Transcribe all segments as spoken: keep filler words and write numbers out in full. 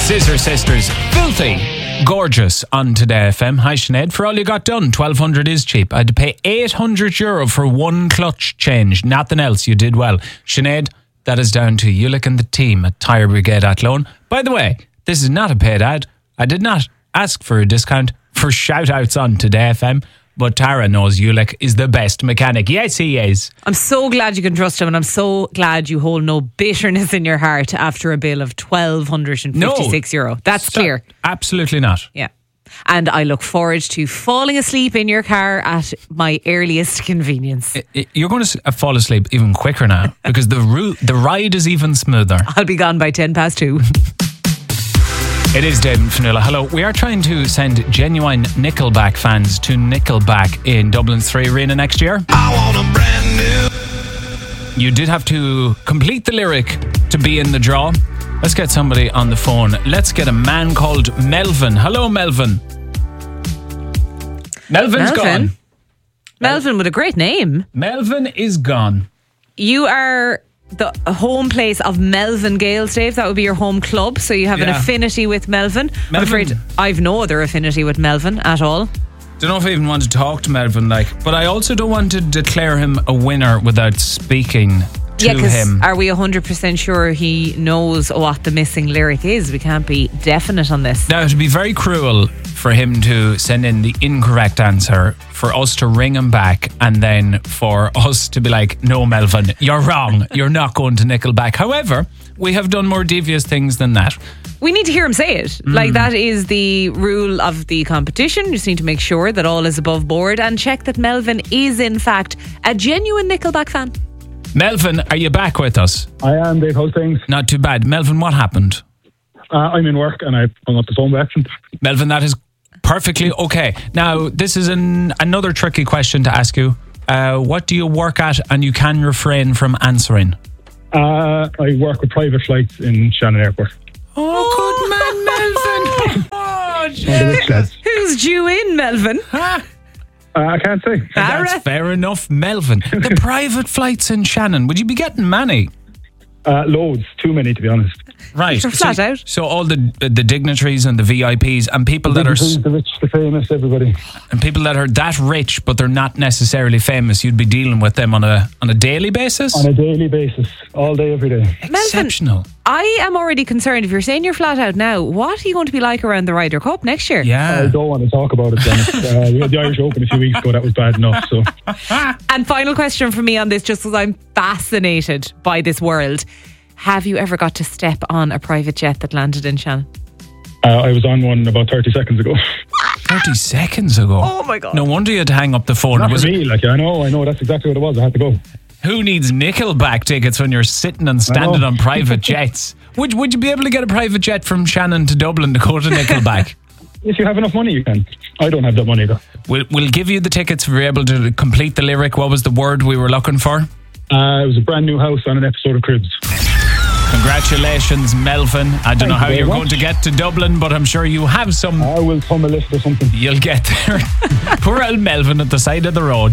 Scissor Sisters, Filthy, Gorgeous on Today F M. Hi Sinead, for all you got done, twelve hundred is cheap. I had to pay eight hundred euro for one clutch change, nothing else. You did well. Sinead, that is down to Ulick and the team at Tyre Brigade Athlone. By the way, this is not a paid ad. I did not ask for a discount for shout outs on Today F M. But Tara knows Ulick is the best mechanic. Yes, he is. I'm so glad you can trust him, and I'm so glad you hold no bitterness in your heart after a bill of twelve fifty-six euro. That's Stop. clear. Absolutely not. Yeah. And I look forward to falling asleep in your car at my earliest convenience. I, I, you're going to fall asleep even quicker now because the ru- the ride is even smoother. I'll be gone by ten past two. It is David Fanula. Hello. We are trying to send genuine Nickelback fans to Nickelback in Dublin's Three Arena next year. I want a brand new. You did have to complete the lyric to be in the draw. Let's get somebody on the phone. Let's get a man called Melvin. Hello, Melvin. Melvin's Melvin? gone. Melvin with a great name. Melvin is gone. You are the home place of Melvin Gales, Dave. That would be your home club. So you have an Yeah. affinity with Melvin. I'm Melvin. afraid I've no other affinity with Melvin at all. Don't know if I even want to talk to Melvin, like, but I also don't want to declare him a winner without speaking to Yeah, because him. are we one hundred percent sure he knows what the missing lyric is? We can't be definite on this. Now, it'd be very cruel for him to send in the incorrect answer, for us to ring him back, and then for us to be like, no, Melvin, you're wrong. You're not going to Nickelback. However, we have done more devious things than that. We need to hear him say it. Mm. Like, that is the rule of the competition. You just need to make sure that all is above board and check that Melvin is, in fact, a genuine Nickelback fan. Melvin, are you back with us? I am, Dave. How's things? Not too bad. Melvin, what happened? Uh, I'm in work and I hung up the phone by accident. Melvin, that is perfectly okay. Now, this is an, another tricky question to ask you. Uh, what do you work at and you can refrain from answering? Uh, I work with private flights in Shannon Airport. Oh, good man, Melvin. Oh, One of the rich lads. Who's due in, Melvin? Ah, Uh, I can't say. that's Sarah? fair enough, Melvin. The private flights in Shannon, would you be getting many? Uh, loads. Too many, to be honest. Right. They're flat so, out. So all the the dignitaries and the V I Ps and people that are s- The rich, the famous, everybody. and people that are that rich but they're not necessarily famous, you'd be dealing with them on a on a daily basis. On a daily basis. All day, every day. Exceptional. I am already concerned. If you're saying you're flat out now, what are you going to be like around the Ryder Cup next year? I Yeah. don't want to talk about it, Dennis. Uh, we had the Irish Open a few weeks ago. That was bad enough. So, And final question for me on this, just because I'm fascinated by this world. Have you ever got to step on a private jet that landed in Shannon? uh, I was on one about thirty seconds ago. Thirty seconds ago. Oh my God. No wonder you had to hang up the phone. Not It was for me. Like, I know, I know. That's exactly what it was. I had to go. Who needs Nickelback tickets when you're sitting and standing know. on private jets? Would Would you be able to get a private jet from Shannon to Dublin to go to Nickelback? If you have enough money, you can. I don't have that money, though. We'll, we'll give you the tickets if we're able to complete the lyric. What was the word we were looking for? Uh, it was a brand new house on an episode of Cribs. Congratulations, Melvin. I don't Thank know how you very you're much. going to get to Dublin, but I'm sure you have some. I will thumb a lift or something. You'll get there. Poor old Melvin at the side of the road.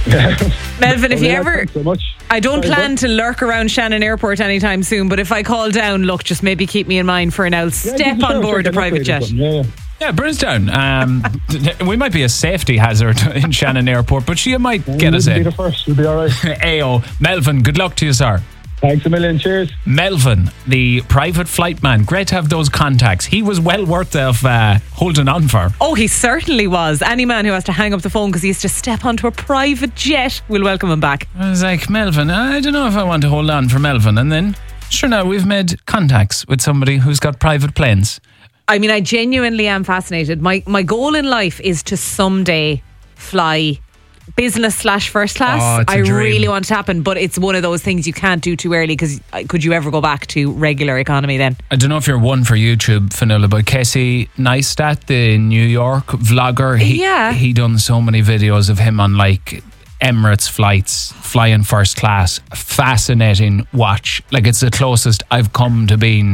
Melvin, if you Yeah, ever... thanks so much. I don't Sorry, plan bud. to lurk around Shannon Airport anytime soon, but if I call down, look, just maybe keep me in mind for an old Yeah, step you can on sure board a check it out private or jet. something. Yeah, yeah. Yeah, Brimstone. Um, we might be a safety hazard in Shannon Airport, but she might get You us wouldn't be in. the first. You'll be all right. Ayo, Melvin, good luck to you, sir. Thanks a million. Cheers. Melvin, the private flight man. Great to have those contacts. He was well worth of uh, holding on for. Oh, he certainly was. Any man who has to hang up the phone because he has to step onto a private jet, we'll welcome him back. I was like, Melvin, I don't know if I want to hold on for Melvin. And then, sure, now we've made contacts with somebody who's got private planes. I mean, I genuinely am fascinated. My my goal in life is to someday fly business slash first class. Oh, it's a I dream. really want it to happen, but it's one of those things you can't do too early because could you ever go back to regular economy then? I don't know if you're one for YouTube, Fionnuala, but Casey Neistat, the New York vlogger, he, Yeah. he done so many videos of him on like Emirates flights, flying first class. Fascinating watch. Like, it's the closest I've come to being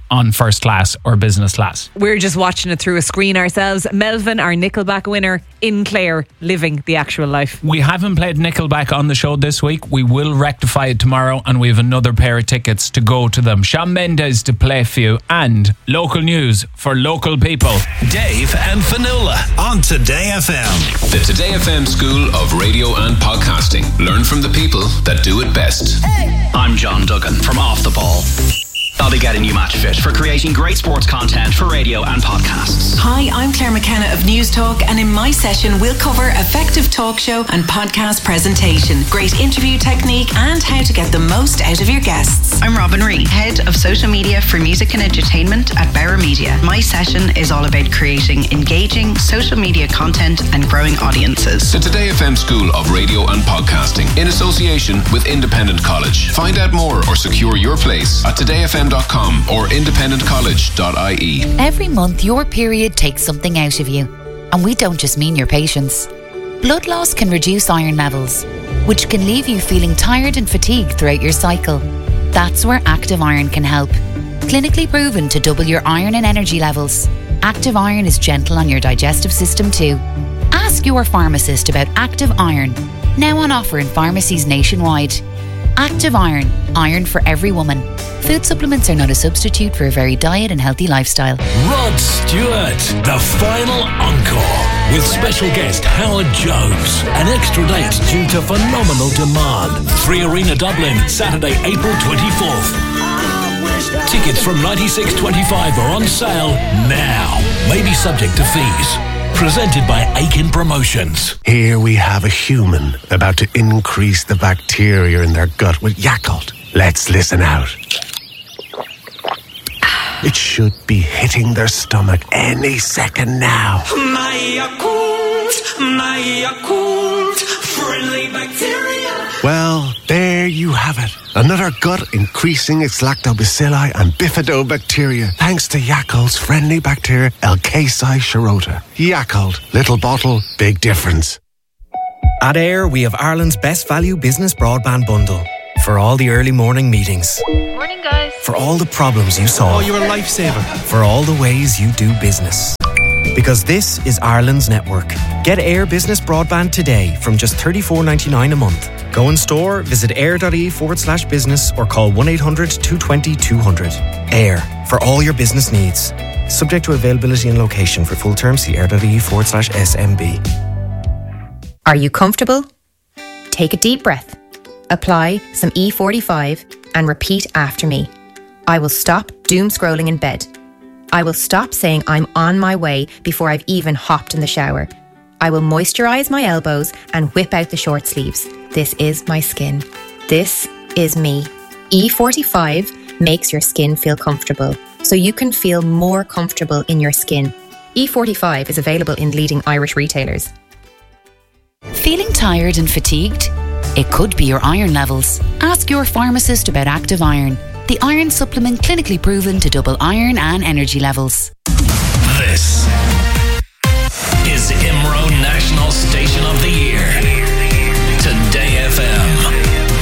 on first class or business class. We're just watching it through a screen ourselves. Melvin, our Nickelback winner in Clare, living the actual life. We haven't played Nickelback on the show this week. We will rectify it tomorrow, and we have another pair of tickets to go to them. Shawn Mendes to play for you, and local news for local people. Dave and Fionnuala on Today F M. The Today F M School of Radio and Podcasting. Learn from the people that do it best. Hey. I'm John Duggan from Off the Ball. I'll be getting you match fit for creating great sports content for radio and podcasts. Hi, I'm Claire McKenna of News Talk, and in my session we'll cover effective talk show and podcast presentation, great interview technique, and how to get the most out of your guests. I'm Robin Reid, Head of Social Media for Music and Entertainment at Bauer Media. My session is all about creating engaging social media content and growing audiences. The Today F M School of Radio and Podcasting in association with Independent College. Find out more or secure your place at today f m dot com or independent college dot I E. Every month your period takes something out of you, and we don't just mean your patience. Blood loss can reduce iron levels, which can leave you feeling tired and fatigued throughout your cycle. That's where Active Iron can help. Clinically proven to double your iron and energy levels, Active Iron is gentle on your digestive system too. Ask your pharmacist about Active Iron, now on offer in pharmacies nationwide. Active Iron, iron for every woman. Food supplements are not a substitute for a varied diet and healthy lifestyle. Rod Stewart, the final encore, with special guest Howard Jones. An extra date due to phenomenal demand. Three Arena Dublin, Saturday, April twenty-fourth. Tickets from ninety-six twenty-five are on sale now. Maybe subject to fees. Presented by Aiken Promotions. Here we have a human about to increase the bacteria in their gut with Yakult. Let's listen out. It should be hitting their stomach any second now. My Yakult, my Yakult, friendly bacteria. Well, there you have it. Another gut increasing its lactobacilli and bifidobacteria thanks to Yakult's friendly bacteria L. casei shirota. Yakult, little bottle, big difference. At Air, we have Ireland's best value business broadband bundle. For all the early morning meetings. Morning, guys. For all the problems you solve. Oh, you're a lifesaver. For all the ways you do business. Because this is Ireland's network. Get Air Business Broadband today from just thirty-four ninety-nine a month. Go in store, visit air.ie forward slash business or call one eight hundred two two zero two hundred. Air, for all your business needs. Subject to availability and location. For full terms, see air.ie forward slash SMB. Are you comfortable? Take a deep breath. Apply some E forty-five and repeat after me. I will stop doom scrolling in bed. I will stop saying I'm on my way before I've even hopped in the shower. I will moisturise my elbows and whip out the short sleeves. This is my skin. This is me. E forty-five makes your skin feel comfortable, so you can feel more comfortable in your skin. E forty-five is available in leading Irish retailers. Feeling tired and fatigued? It could be your iron levels. Ask your pharmacist about Active Iron, the iron supplement clinically proven to double iron and energy levels. This is I M R O National Station of the Year. Today F M.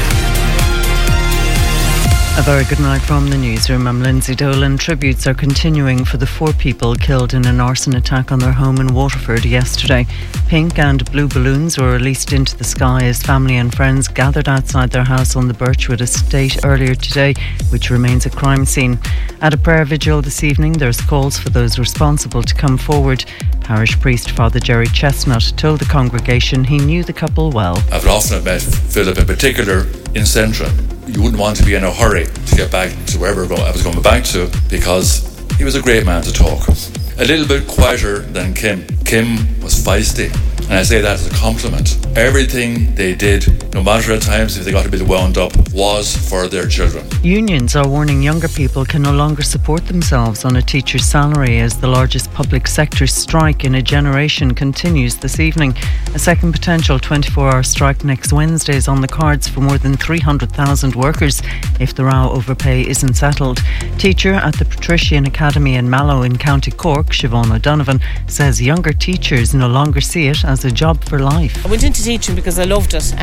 A very good night from the newsroom. I'm Lindsay Dolan. Tributes are continuing for the four people killed in an arson attack on their home in Waterford yesterday. Pink and blue balloons were released into the sky as family and friends gathered outside their house on the Birchwood estate earlier today, which remains a crime scene. At a prayer vigil this evening, there's calls for those responsible to come forward. Parish priest Father Jerry Chestnut told the congregation he knew the couple well. I've often met Philip in particular in Centra. You wouldn't want to be in a hurry to get back to wherever I was going back to, because he was a great man to talk. A little bit quieter than Kim. Kim was feisty, and I say that as a compliment. Everything they did, no matter at times if they got a bit wound up, was for their children. Unions are warning younger people can no longer support themselves on a teacher's salary as the largest public sector strike in a generation continues this evening. A second potential twenty-four hour strike next Wednesday is on the cards for more than three hundred thousand workers if the row over pay isn't settled. Teacher at the Patrician Academy in Mallow in County Cork, Siobhan O'Donovan, says younger teachers no longer see it as a job for life. I went into teaching because I loved it, and I still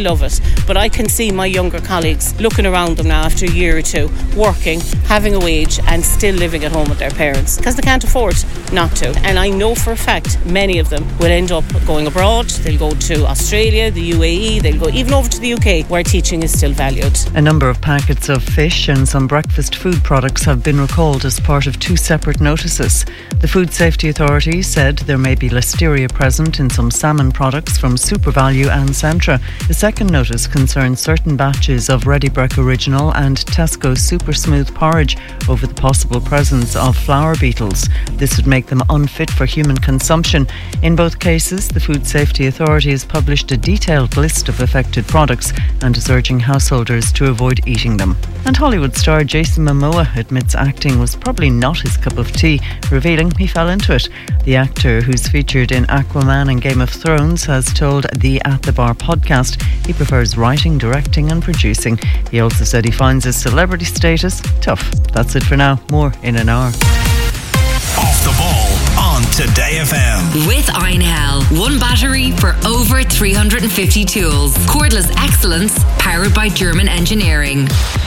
love it. But I can see my younger colleagues looking around them now after a year or two, working, having a wage and still living at home with their parents because they can't afford not to. And I know for a fact many of them will end up going abroad. They'll go to Australia, the U A E, they'll go even over to the U K where teaching is still valued. A number of packets of fish and some breakfast food products have been recalled as part of two separate notices. The Food Safety Authority said there may be listeria present in some salmon products from SuperValue and Centra. The second notice concerns certain batches of Ready Brek Original and Tesco Super Smooth porridge over the possible presence of flour beetles. This would make them unfit for human consumption. In both cases, the Food Safety Authority has published a detailed list of affected products and is urging householders to avoid eating them. And Hollywood star Jason Momoa admits acting was probably not his cup of tea, revealing he fell into it. The actor, who's featured in Aquaman and Game of Thrones, has told the At The Bar podcast he prefers writing, directing and producing. He also said he finds his celebrity status tough. That's it for now. More in an hour. Off the ball on Today F M. With Einhell, one battery for over three hundred fifty tools. Cordless excellence powered by German engineering.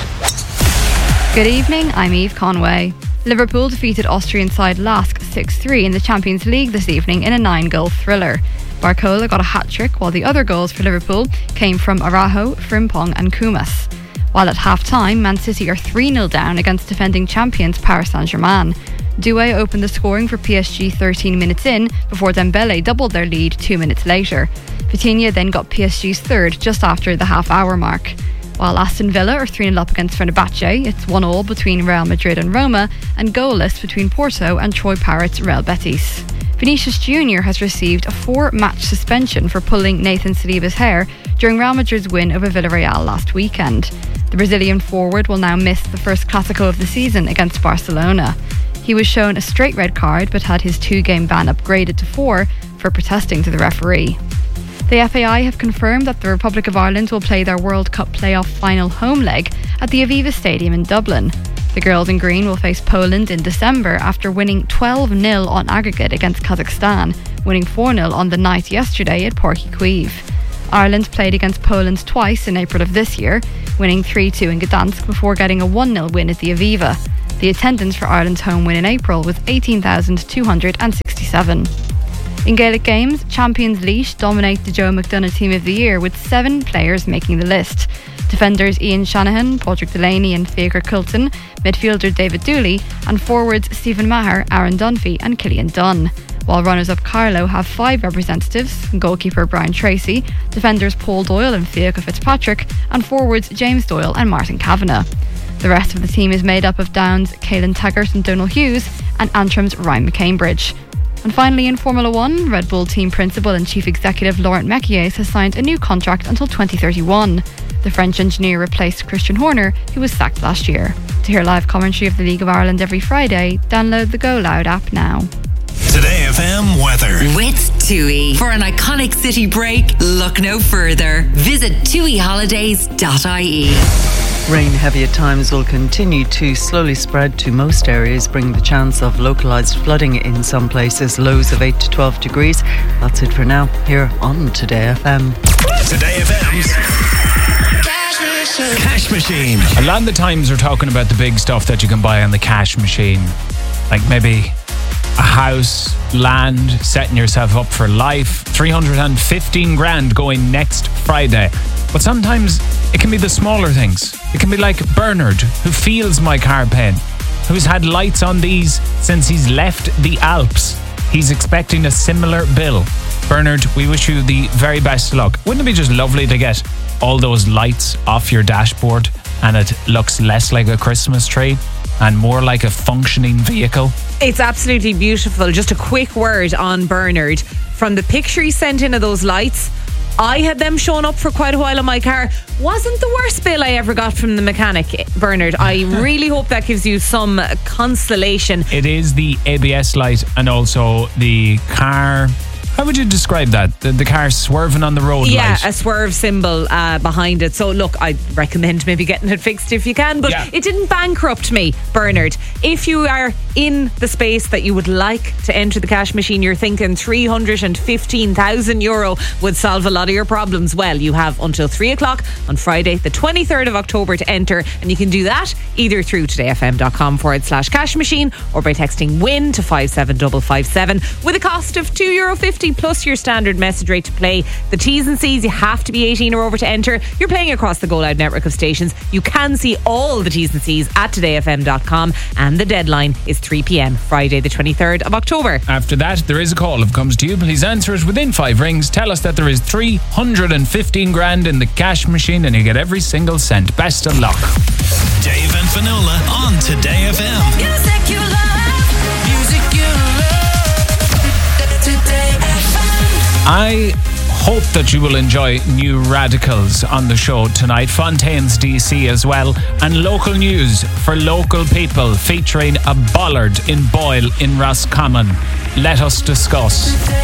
Good evening, I'm Eve Conway. Liverpool defeated Austrian side Lask six three in the Champions League this evening in a nine-goal thriller. Barcola got a hat-trick while the other goals for Liverpool came from Araujo, Frimpong and Kumas. While at half-time, Man City are three nil down against defending champions Paris Saint-Germain. Doué opened the scoring for P S G thirteen minutes in before Dembele doubled their lead two minutes later. Vitinha then got P S G's third just after the half-hour mark. While Aston Villa are three nil up against Fenerbahce, it's one all between Real Madrid and Roma and goalless between Porto and Troy Parrott's Real Betis. Vinicius Junior has received a four-match suspension for pulling Nathan Saliba's hair during Real Madrid's win over Villarreal last weekend. The Brazilian forward will now miss the first Clásico of the season against Barcelona. He was shown a straight red card but had his two-game ban upgraded to four for protesting to the referee. The F A I have confirmed that the Republic of Ireland will play their World Cup playoff final home leg at the Aviva Stadium in Dublin. The girls in green will face Poland in December after winning twelve nil on aggregate against Kazakhstan, winning four nil on the night yesterday at Páirc Uí Chaoimh. Ireland played against Poland twice in April of this year, winning three two in Gdansk before getting a one nil win at the Aviva. The attendance for Ireland's home win in April was eighteen thousand two hundred sixty-seven. In Gaelic games, champions Laois dominate the Joe McDonagh Team of the Year with seven players making the list. Defenders Ian Shanahan, Patrick Delaney and Faker Coulton, midfielder David Dooley and forwards Stephen Maher, Aaron Dunphy and Killian Dunn. While runners-up Carlow have five representatives, goalkeeper Brian Tracy, defenders Paul Doyle and Fiacre Fitzpatrick and forwards James Doyle and Martin Kavanagh. The rest of the team is made up of Down's Caelan Taggart and Donal Hughes and Antrim's Ryan McCambridge. And finally, in Formula One, Red Bull team principal and chief executive Laurent Mekies has signed a new contract until twenty thirty-one. The French engineer replaced Christian Horner, who was sacked last year. To hear live commentary of the League of Ireland every Friday, download the Go Loud app now. Today F M weather. With TUI. For an iconic city break, look no further. Visit tui holidays dot I E. Rain heavy at times will continue to slowly spread to most areas, bringing the chance of localised flooding in some places. Lows of eight to twelve degrees. That's it for now, here on Today F M. Today F M's Cash Machine. A lot of the times we're talking about the big stuff that you can buy on the cash machine. Like maybe a house, land, setting yourself up for life. three hundred fifteen grand going next Friday. But sometimes it can be the smaller things. It can be like Bernard, who feels my car pain, who's had lights on these since he's left the Alps. He's expecting a similar bill. Bernard, we wish you the very best of luck. Wouldn't it be just lovely to get all those lights off your dashboard and it looks less like a Christmas tree and more like a functioning vehicle? It's absolutely beautiful. Just a quick word on Bernard. From the picture he sent in of those lights, I had them shown up for quite a while on my car. Wasn't the worst bill I ever got from the mechanic, Bernard. I really hope that gives you some consolation. It is the A B S light and also the car How would you describe that? The, the car swerving on the road Yeah, light? a swerve symbol uh, behind it. So look, I recommend maybe getting it fixed if you can, but Yeah. it didn't bankrupt me, Bernard. If you are in the space that you would like to enter the cash machine, you're thinking three hundred fifteen thousand euro would solve a lot of your problems. Well, you have until three o'clock on Friday, the twenty-third of October to enter, and you can do that either through todayfm.com forward slash cash machine or by texting WIN to five seven five five seven with a cost of two euro fifty plus your standard message rate to play. The T's and C's, you have to be eighteen or over to enter. You're playing across the Go Loud network of stations. You can see all the T's and C's at today f m dot com, and the deadline is three p.m. Friday the twenty-third of October. After that, there is a call. If it comes to you, please answer it within five rings. Tell us that there is three hundred fifteen grand in the cash machine and you get every single cent. Best of luck. Dave and Finola on Today F M. Music you love, music you love. Today F M. I hope that you will enjoy New Radicals on the show tonight. Fontaine's D C as well. And local news for local people featuring a bollard in Boyle in Roscommon. Let us discuss.